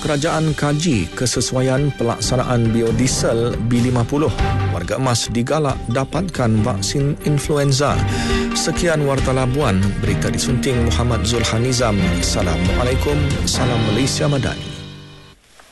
kerajaan kaji kesesuaian pelaksanaan biodiesel B50. Warga emas digalak dapatkan vaksin influenza. Sekian Warta Labuan, berita disunting Muhammad Zulhanizam. Assalamualaikum, salam Malaysia Madani.